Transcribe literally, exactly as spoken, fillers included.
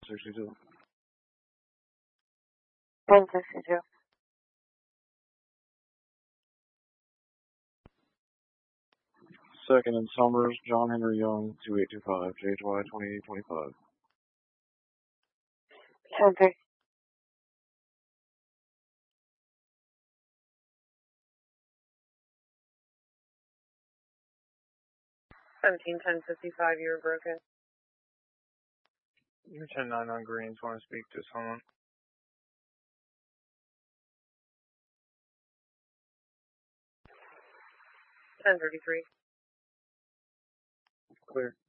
sixty-two. ten sixty-two. Second in Summers, John Henry Young, two eight two five, J H Y twenty-eight twenty-five. ten three. Seventeen ten fifty five. You were broken. You're ten nine on greens. Want to speak to someone? ten thirty three. Clear.